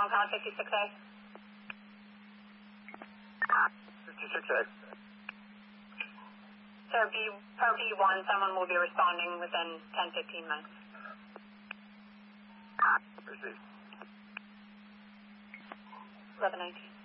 Concon 56A. 56A. Sir, per B1, someone will be responding within 10-15 minutes. Received. 1119.